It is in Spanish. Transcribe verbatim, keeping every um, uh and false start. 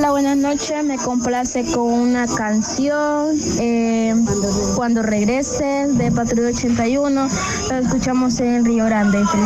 Hola, buenas noches. Me complace con una canción, eh, Cuando regreses, de Patrulla ochenta y uno. La escuchamos en Río Grande.